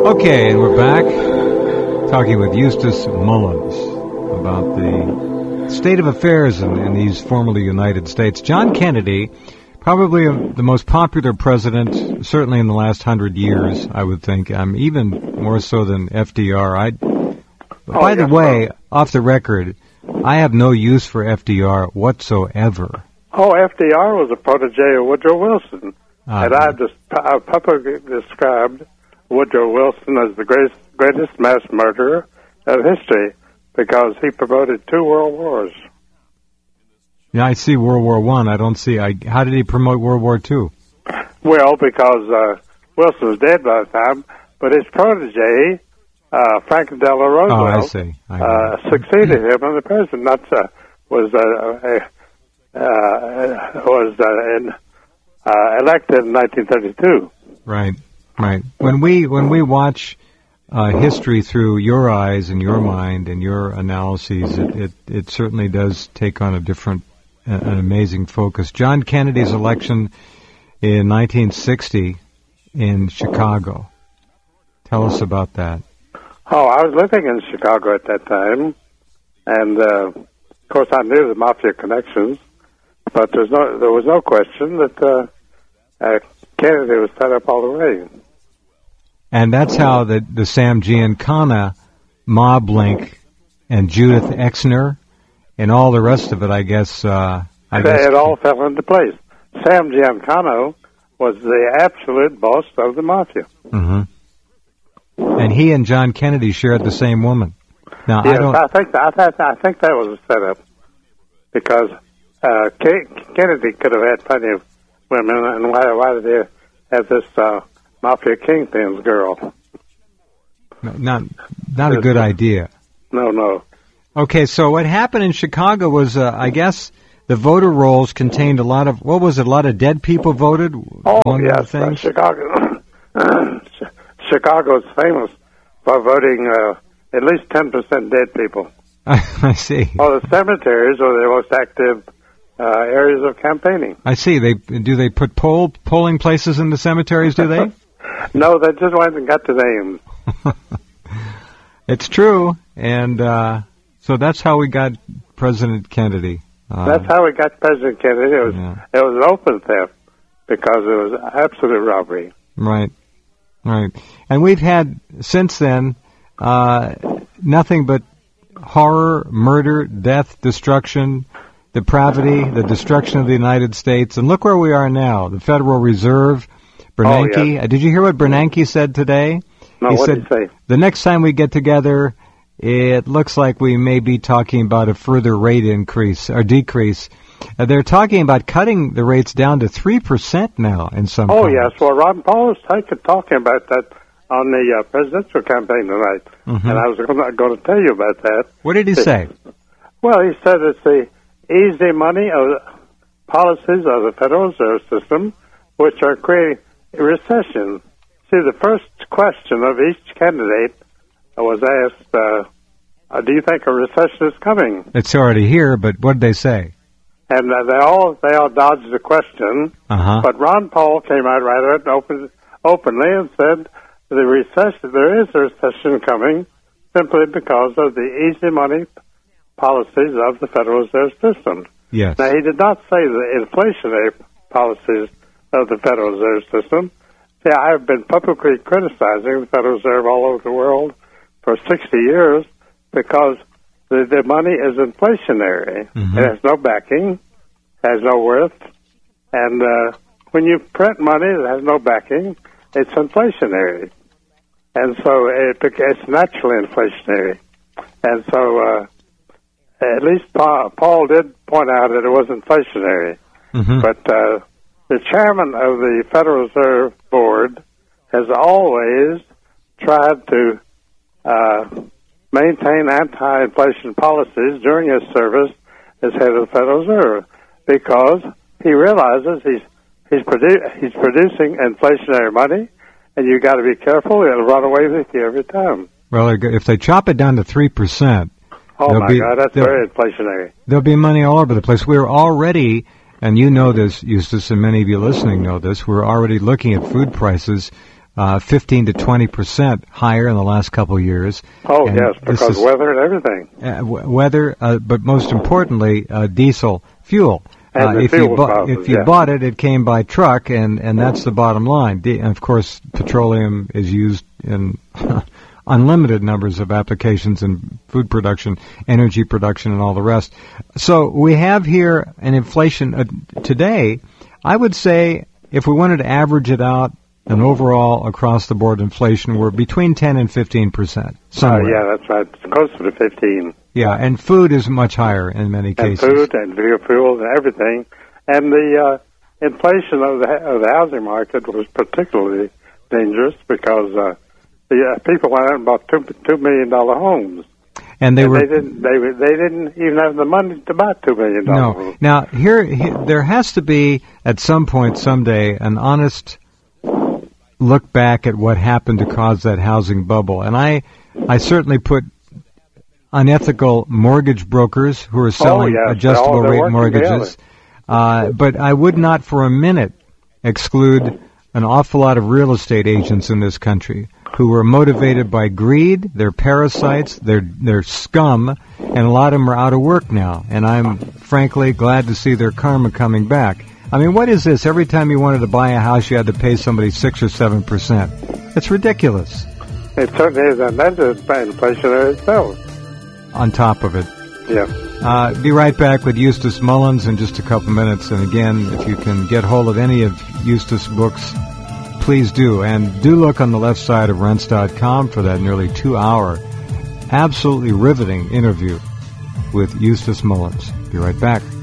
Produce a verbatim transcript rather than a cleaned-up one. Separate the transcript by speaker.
Speaker 1: Okay, and we're back talking with Eustace Mullins about the state of affairs in, in these formerly United States. John Kennedy, probably a, the most popular president, certainly in the last hundred years, I would think, um, even more so than F D R. I, oh, by yes, the way, sir. Off the record, I have no use for F D R whatsoever.
Speaker 2: Oh, F D R was a protege of Woodrow Wilson. Uh, and I've just I've publicly described Woodrow Wilson as the greatest, greatest mass murderer of history because he promoted two world wars.
Speaker 1: Yeah, I see World War One. I. I don't see. I, how did he promote World War Two?
Speaker 2: Well, because uh, Wilson was dead by the time, but his protege, uh, Franklin Delano Roosevelt,
Speaker 1: oh, I see. I
Speaker 2: uh, succeeded him as the president. Not uh, was uh, uh, was uh, in, uh, elected in nineteen thirty-two.
Speaker 1: Right. Right. When we when we watch uh, history through your eyes and your mind and your analyses, it, it, it certainly does take on a different, uh, an amazing focus. John Kennedy's election in nineteen sixty in Chicago. Tell us about that.
Speaker 2: Oh, I was living in Chicago at that time, and uh, of course I knew the mafia connections, but there's no there was no question that uh, uh, Kennedy was set up all the way.
Speaker 1: And that's how the, the Sam Giancana mob link and Judith Exner and all the rest of it, I guess. Uh, I
Speaker 2: they,
Speaker 1: guess
Speaker 2: it all fell into place. Sam Giancana was the absolute boss of the mafia.
Speaker 1: Mm-hmm. And he and John Kennedy shared the same woman. Now,
Speaker 2: yes,
Speaker 1: I don't.
Speaker 2: I think I, th- I think that was a setup because uh, K- Kennedy could have had plenty of women, and why why did they have this uh, mafia kingpin's girl?
Speaker 1: Not not a good idea.
Speaker 2: No, no.
Speaker 1: Okay, so what happened in Chicago was, uh, I guess, the voter rolls contained a lot of, what was it, a lot of dead people voted?
Speaker 2: Oh, yes, uh, Chicago. Chicago's famous for voting uh, at least ten percent dead people.
Speaker 1: I see.
Speaker 2: Well, the cemeteries are the most active uh, areas of campaigning.
Speaker 1: I see. They do they put poll polling places in the cemeteries, do they?
Speaker 2: No, they just went and got the names.
Speaker 1: It's true, and uh, so that's how we got President Kennedy. Uh,
Speaker 2: that's how we got President Kennedy. It was yeah. it was an open theft because it was absolute robbery.
Speaker 1: Right. Right. And we've had, since then, uh, nothing but horror, murder, death, destruction, depravity, the destruction of the United States. And look where we are now. The Federal Reserve, Bernanke. Oh, yes. uh, did you hear what Bernanke said today?
Speaker 2: No,
Speaker 1: he
Speaker 2: what
Speaker 1: said,
Speaker 2: did he say?
Speaker 1: The next time we get together, it looks like we may be talking about a further rate increase or decrease. Uh, they're talking about cutting the rates down to three percent now in some
Speaker 2: Oh,
Speaker 1: countries.
Speaker 2: yes. Well, Ron Paul was taking, talking about that on the uh, presidential campaign tonight, mm-hmm. and I was going to tell you about that.
Speaker 1: What did he
Speaker 2: the,
Speaker 1: say?
Speaker 2: Well, he said it's the easy money of policies of the Federal Reserve System which are creating a recession. See, the first question of each candidate was asked, uh, uh, do you think a recession is coming?
Speaker 1: It's already here, but what did they say?
Speaker 2: And uh, they all they all dodged the question,
Speaker 1: uh-huh.
Speaker 2: but Ron Paul came out right out and open, openly and said the recession there is a recession coming simply because of the easy money policies of the Federal Reserve System.
Speaker 1: Yes.
Speaker 2: Now he did not say the inflationary policies of the Federal Reserve System. See, I have been publicly criticizing the Federal Reserve all over the world for sixty years because The, the money is inflationary.
Speaker 1: Mm-hmm.
Speaker 2: It has no backing, has no worth, and uh, when you print money that has no backing, it's inflationary, and so it, it's naturally inflationary. And so, uh, at least Paul, Paul did point out that it was inflationary.
Speaker 1: Mm-hmm.
Speaker 2: But uh, the chairman of the Federal Reserve Board has always tried to Uh, maintain anti-inflation policies during his service as head of the Federal Reserve because he realizes he's he's, produ- he's producing inflationary money, and you got to be careful; it'll run away with you every time.
Speaker 1: Well, if they chop it down to three percent,
Speaker 2: oh my
Speaker 1: be,
Speaker 2: God, that's very inflationary.
Speaker 1: There'll be money all over the place. We're already, and you know this, Eustace, and many of you listening know this. We're already looking at food prices uh, fifteen to twenty percent higher in the last couple of years.
Speaker 2: Oh,
Speaker 1: and
Speaker 2: yes, because
Speaker 1: is,
Speaker 2: weather and everything.
Speaker 1: Uh, w- weather, uh, but most importantly, uh, diesel fuel.
Speaker 2: And
Speaker 1: Uh,
Speaker 2: the
Speaker 1: if
Speaker 2: fuel
Speaker 1: you, bu-
Speaker 2: prices,
Speaker 1: if you
Speaker 2: yeah.
Speaker 1: bought it, it came by truck, and, and that's the bottom line. De- and of course, petroleum is used in unlimited numbers of applications in food production, energy production, and all the rest. So we have here an inflation uh, today. I would say if we wanted to average it out, an overall across-the-board inflation, we're between ten and fifteen percent.
Speaker 2: Uh, yeah, that's right. It's closer to fifteen.
Speaker 1: Yeah, and food is much higher in many
Speaker 2: And
Speaker 1: cases.
Speaker 2: food and fuel and everything. And the uh, inflation of the, of the housing market was particularly dangerous because uh, the uh, people went out and bought two two million dollar homes,
Speaker 1: and they
Speaker 2: and
Speaker 1: were
Speaker 2: they didn't they were- they didn't even have the money to buy two million dollar
Speaker 1: no.
Speaker 2: homes.
Speaker 1: Now here, here there has to be at some point someday an honest look back at what happened to cause that housing bubble, and I I certainly put unethical mortgage brokers who are selling
Speaker 2: yes,
Speaker 1: adjustable
Speaker 2: they're all- they're
Speaker 1: rate
Speaker 2: working
Speaker 1: mortgages. Uh, but I would not for a minute exclude an awful lot of real estate agents in this country who were motivated by greed. They're parasites. They're they're scum, and a lot of them are out of work now. And I'm frankly glad to see their karma coming back. I mean, what is this? Every time you wanted to buy a house, you had to pay somebody six or seven percent. It's ridiculous.
Speaker 2: It certainly is, and that is inflationary itself.
Speaker 1: On top of it.
Speaker 2: Yeah.
Speaker 1: Uh, be right back with Eustace Mullins in just a couple minutes. And again, if you can get hold of any of Eustace books, please do. And do look on the left side of rents dot com for that nearly two-hour, absolutely riveting interview with Eustace Mullins. Be right back.